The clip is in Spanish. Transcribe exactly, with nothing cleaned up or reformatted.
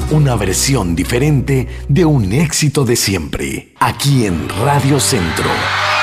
Una versión diferente de un éxito de siempre. Aquí en Radio Centro.